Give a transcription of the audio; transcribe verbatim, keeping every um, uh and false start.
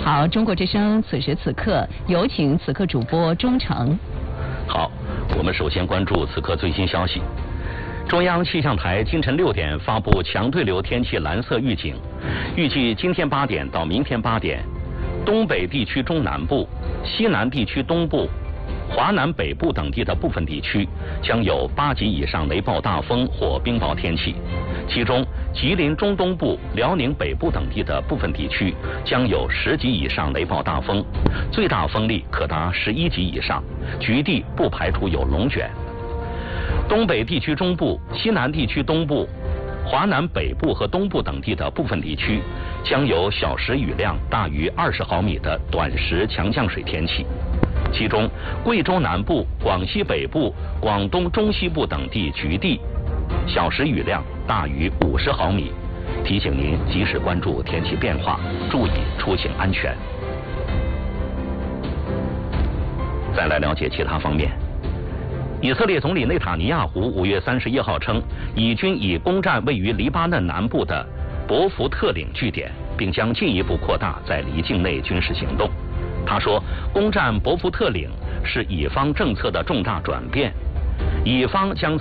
好，中国之声此时此刻有请此刻主播钟诚。 好，我们首先关注此刻最新消息。中央气象台今晨六点发布强对流天气蓝色预警，预计今天八点到明天八点，东北地区中南部、西南地区东部、华南北部等地的部分地区将有八级以上雷暴大风或冰雹天气，其中吉林中东部、辽宁北部等地的部分地区将有十级以上雷暴大风，最大风力可达十一级以上，局地不排除有龙卷。东北地区中部、西南地区东部、华南北部和东部等地的部分地区将有小时雨量大于二十毫米的短时强降水天气，其中贵州南部、广西北部、广东中西部等地局地小时雨量大于五十毫米，提醒您及时关注天气变化，注意出行安全。再来了解其他方面。以色列总理内塔尼亚胡五月三十一号称，以军已攻占位于黎巴嫩南部的伯福特岭据点，并将进一步扩大在黎境内军事行动。他说，攻占伯福特岭是以方政策的重大转变，以方将